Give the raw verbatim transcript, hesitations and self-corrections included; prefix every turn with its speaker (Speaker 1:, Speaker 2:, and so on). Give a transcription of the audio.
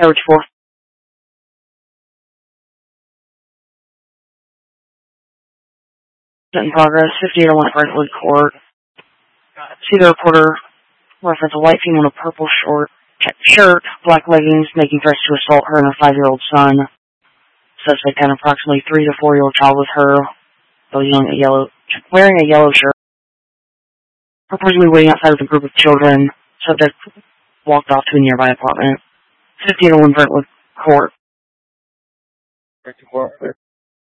Speaker 1: Coverage four. In progress, fifty-eight oh one Brentwood Court. See the reporter reference a white female in a purple short shirt, black leggings, making threats to assault her and her five-year-old son. Suspect had an approximately three to four-year-old child with her, wearing a yellow, wearing a yellow shirt. Purposely waiting outside with a group of children. Subject walked off to a nearby apartment. fifty-eight oh one Brentwood Court.